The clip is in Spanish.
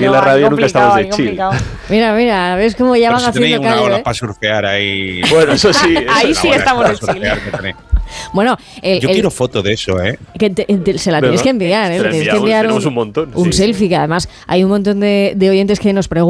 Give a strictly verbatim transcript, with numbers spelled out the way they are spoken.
aquí en la radio nunca estamos de chill. Mira, mira, ves cómo ya Pero van si haciendo tenéis una callo, ola ¿eh? para surfear ahí. Bueno, eso sí. Eso Ahí Una sí ola estamos para de chill. surfear que tenéis. Bueno, el, Yo el- quiero foto de eso, ¿eh? que te- te- se la tienes Venga, que enviar, ¿eh? te la Le tienes que enviamos, enviar tenemos un, un montón, un sí. selfie, que además hay un montón de, de oyentes que nos preguntan